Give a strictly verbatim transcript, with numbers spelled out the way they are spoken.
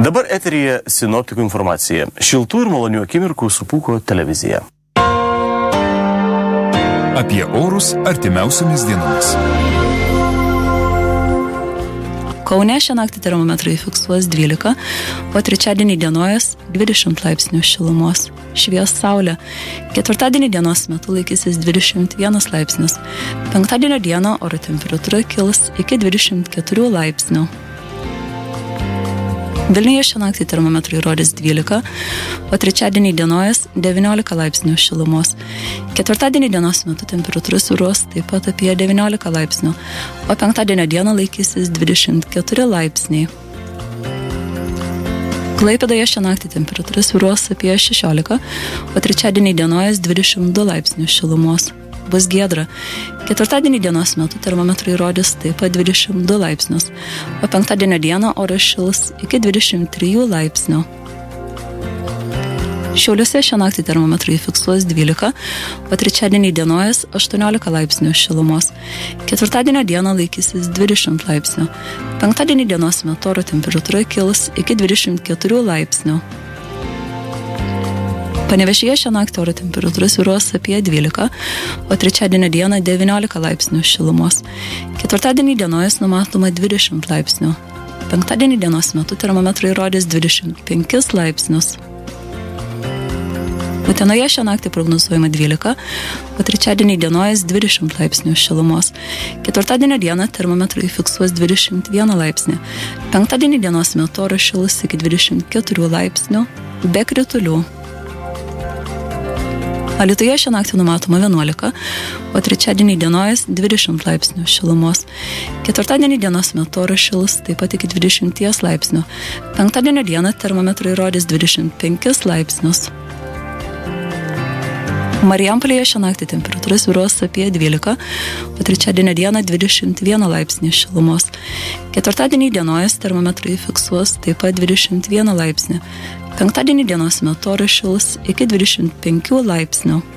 Dabar eteryje sinoptikų informacija. Šiltų ir malonių akimirkų su Pūko televizija. Apie orus artimiausiomis dienomis. Kaune šią naktį termometrai fiksuos dvylika, o trečiadienį dienojas dvidešimt laipsnių šilumos. Švies saulė. Ketvirtadienį dienos metu laikysis dvidešimt vienas laipsnius. Penktadienio dieną oro temperatūra kils iki dvidešimt keturių laipsnių. Vilniuje šią naktį termometrai rodys dvylika, o trečiadienį dienojas devyniolika laipsnių šilumos. Ketvirtadienį dienos metu temperatūra svyruos taip pat apie devyniolika laipsnių, o penktadienio dieną laikysis dvidešimt keturi laipsniai. Klaipėdoje šią naktį temperatūra svyruos apie šešiolika, o trečiadienį dienojas dvidešimt du laipsnių šilumos. Bus giedra. Ketvirtadienį dienos metu termometrai rodys taip pat dvidešimt du laipsnius, o penktadienio dieną oras šils iki dvidešimt trijų laipsnių. Šiauliuose šią naktį termometrai fiksuos dvylika, o trečiadienį dienojas aštuoniolika laipsnių šilumos. Ketvirtadienio dieną laikysis dvidešimt laipsnių. Penktadienį dienos metu oro temperatūra kils iki dvidešimt keturių laipsnių. Panevėžyje šią naktį oro temperatūra svyruos apie dvylika, o trečiadienio dieną devyniolika laipsnių šilumos. Ketvirtadienį dienojas numatoma dvidešimt laipsnių. Penktadienį dienos metu termometrai rodys dvidešimt penkis laipsnius. Utenoje šią naktį prognozuojama dvylika, o trečiadienį dienojas dvidešimt laipsnių šilumos. Ketvirtadienio dieną termometrai fiksuos dvidešimt vieną laipsnį. Penktadienį dienos metu oras šils iki dvidešimt keturių laipsnių, be kritulių. Alytuje šią naktį numatoma vienuolika, o trečiadienį dienojas dvidešimt laipsnių šilumos. Ketvirtadienį dienos metu oras šils taip pat iki dvidešimt laipsnių. Penktadienio dieną termometrai rodys dvidešimt penkis laipsnius. Marijampolėje šią naktį temperatūra svyruos apie dvylika, o trečiadienio dieną dvidešimt vieną laipsnį šilumos. Ketvirtadienį dienojas termometrai fiksuos taip pat dvidešimt vieną laipsnį. Penktadienį dienos metu oras šils iki dvidešimt penkių laipsnių.